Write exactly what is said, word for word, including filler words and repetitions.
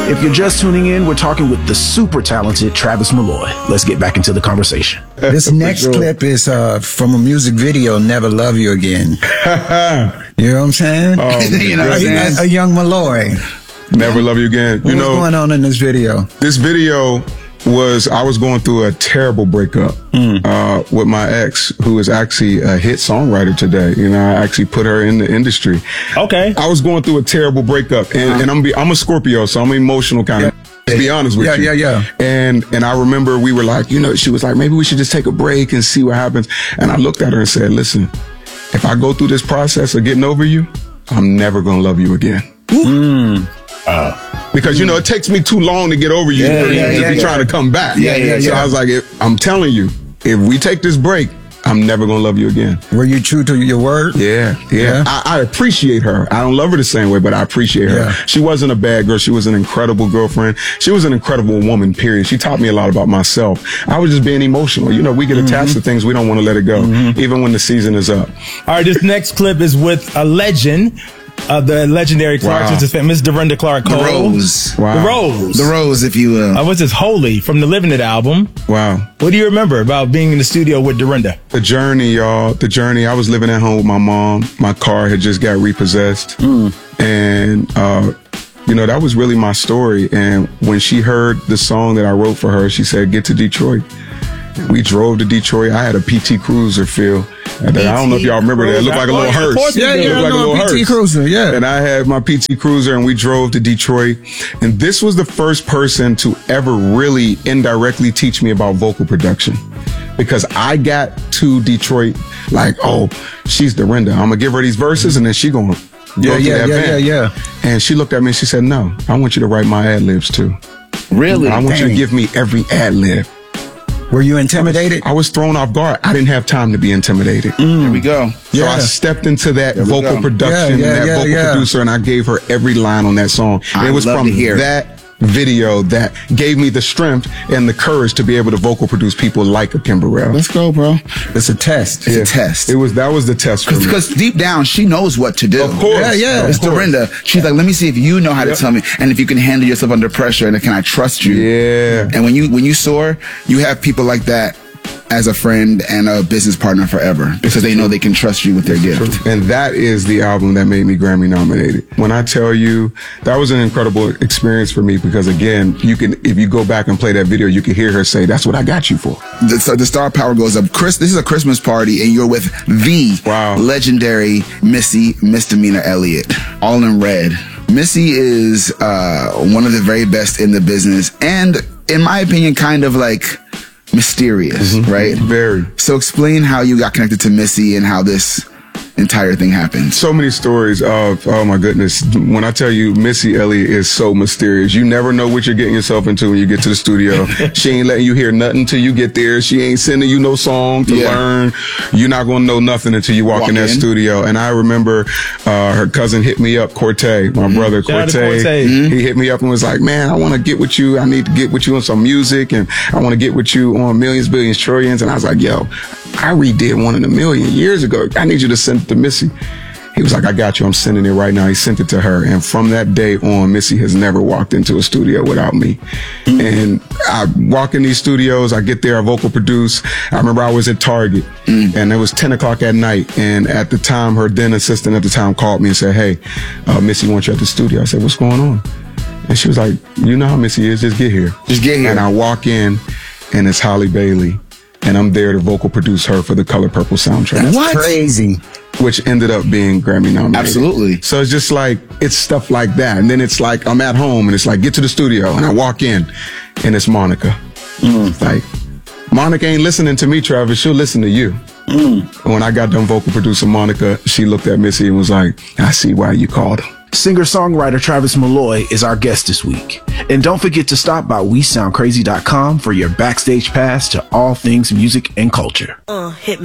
If you're just tuning in, we're talking with the super talented Travis Malloy. Let's get back into the conversation. This next sure. clip is uh, from a music video, Never Love You Again. You know what I'm saying? Oh, you know, a, a young Malloy. Never Love You Again. What you was know, going on in this video? This video was, I was going through a terrible breakup mm. uh, with my ex, who is actually a hit songwriter today. You know, I actually put her in the industry. Okay. I was going through a terrible breakup, and, uh-huh. and I'm be, I'm a Scorpio, so I'm an emotional kind of. Yeah. To be honest with yeah, you. Yeah, yeah, yeah. And, and I remember we were like, you know, she was like, maybe we should just take a break and see what happens. And I looked at her and said, listen, if I go through this process of getting over you, I'm never going to love you again. Mm. Uh, because, you know, it takes me too long to get over you yeah, to yeah, be yeah, trying yeah. to come back. Yeah, yeah, so yeah. I was like, if, I'm telling you, if we take this break, I'm never going to love you again. Were you true to your word? Yeah, yeah. yeah. I, I appreciate her. I don't love her the same way, but I appreciate her. Yeah. She wasn't a bad girl. She was an incredible girlfriend. She was an incredible woman, period. She taught me a lot about myself. I was just being emotional. You know, we get attached mm-hmm. to things. We don't want to let it go, mm-hmm. even when the season is up. All right, this next clip is with a legend. Uh, the legendary Clark wow. Sisters fan, Miss Dorinda Clark Cole. The Rose. Wow. The Rose. The Rose, if you will. Uh, what's this? Holy from the Living It album. Wow. What do you remember about being in the studio with Dorinda? The journey, y'all. The journey. I was living at home with my mom. My car had just got repossessed. Mm. And, uh, you know, that was really my story. And when she heard the song that I wrote for her, she said, get to Detroit. We drove to Detroit. I had a P T Cruiser, Phil. I don't know if y'all remember that. It looked like a little hearse. Yeah, yeah, it looked like a little P T Cruiser, yeah. And I had my P T Cruiser, and we drove to Detroit. And this was the first person to ever really indirectly teach me about vocal production. Because I got to Detroit like, oh, she's Dorinda. I'm going to give her these verses, and then she going to yeah, go yeah, through that yeah, band. yeah, yeah. And she looked at me and she said, no, I want you to write my ad-libs too. Really? I want Dang. you to give me every ad-lib. Were you intimidated? I was, I was thrown off guard. I didn't have time to be intimidated. Mm. Here we go. So yeah. I stepped into that vocal go. production yeah, yeah, and that yeah, vocal yeah. producer, and I gave her every line on that song. And I it was love from to hear that video that gave me the strength and the courage to be able to vocal produce people like a Kim Burrell. Let's go, bro. It's a test. It's yeah. a test. It was that was the test for me. Because deep down, she knows what to do. Of course. Yeah, yeah. It's Dorinda. She's like, let me see if you know how to yep. tell me, and if you can handle yourself under pressure, and can I trust you? Yeah. And when you when you soar, you have people like that as a friend and a business partner forever, because they know they can trust you with their gift. And that is the album that made me Grammy nominated. When I tell you, that was an incredible experience for me, because again, you can, if you go back and play that video, you can hear her say, that's what I got you for. The, so the star power goes up. Chris, this is a Christmas party, and you're with the wow. legendary Missy Misdemeanor Elliott, all in red. Missy is uh, one of the very best in the business, and in my opinion, kind of like mysterious, mm-hmm. right? Very. So explain how you got connected to Missy and how this entire thing happened. So many stories of, oh my goodness. When I tell you, Missy Elliott is so mysterious. You never know what you're getting yourself into when you get to the studio. She ain't letting you hear nothing till you get there. She ain't sending you no song to yeah. learn. You're not going to know nothing until you walk, walk in that in. studio. And I remember uh, her cousin hit me up, Cortez, my mm-hmm. brother, Cortez. Mm-hmm. He hit me up and was like, man, I want to get with you. I need to get with you on some music, and I want to get with you on Millions, Billions, Trillions. And I was like, yo, I redid One in a Million years ago. I need you to send it to Missy. He was like, I got you. I'm sending it right now. He sent it to her. And from that day on, Missy has never walked into a studio without me. Mm-hmm. And I walk in these studios. I get there. I vocal produce. I remember I was at Target mm-hmm. and it was ten o'clock at night. And at the time, her then assistant at the time called me and said, hey, uh, Missy wants you at the studio. I said, what's going on? And she was like, you know how Missy is. Just get here. Just get here. And I walk in and it's Halle Bailey. And I'm there to vocal produce her for the Color Purple soundtrack. That's what? Crazy. Which ended up being Grammy nominated. Absolutely. So it's just like, it's stuff like that. And then it's like, I'm at home and it's like, get to the studio. And I walk in and it's Monica. Mm. It's like, Monica ain't listening to me, Travis. She'll listen to you. Mm. And when I got done vocal producing Monica, she looked at Missy and was like, I see why you called him. Singer-songwriter Travis Malloy is our guest this week. And don't forget to stop by we sound crazy dot com for your backstage pass to all things music and culture. Uh, hit me.